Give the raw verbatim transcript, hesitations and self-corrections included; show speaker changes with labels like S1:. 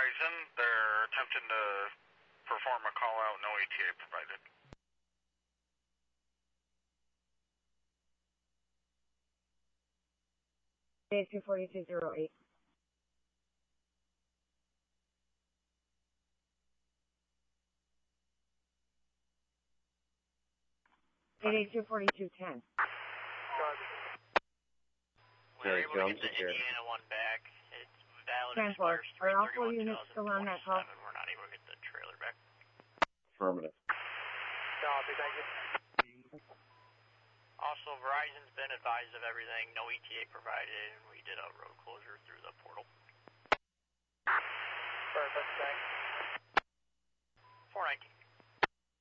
S1: Verizon. They're attempting to perform a call out, no E T A provided.
S2: eight two four two zero eight. eight eight two four two ten.
S3: We're able to get the Indiana one back. It's valid expires
S2: Are all four units still on that call?
S3: We're not able to get the trailer back.
S4: Affirmative.
S3: Copy, thank you. Also, Verizon's been advised of everything. No E T A provided, and we did a road closure through the portal. Perfect, thanks. four nineteen.